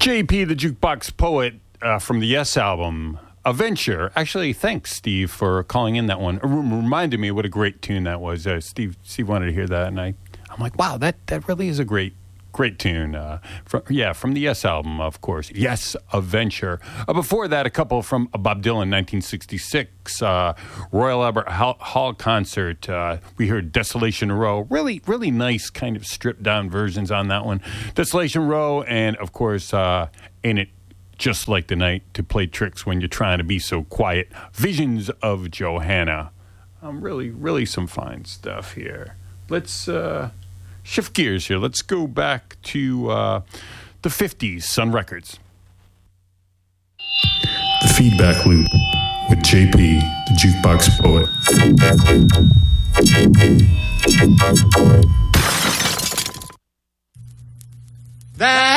JP, the Jukebox Poet from the Yes album, A Venture. Actually, thanks, Steve, for calling in that one. It reminded me what a great tune that was. Steve wanted to hear that, and I'm like, wow, that really is a great tune. From the Yes album, of course. Yes, A Venture. Before that, a couple from Bob Dylan, 1966, Royal Albert Hall concert. We heard Desolation Row. Really, really nice kind of stripped down versions on that one. Desolation Row, and of course, Ain't It Just Like the Night to play tricks when you're trying to be so quiet. Visions of Johanna. Really, really some fine stuff here. Let's shift gears here. Let's go back to the 50s, Sun Records. The Feedback Loop with JP, the Jukebox Poet.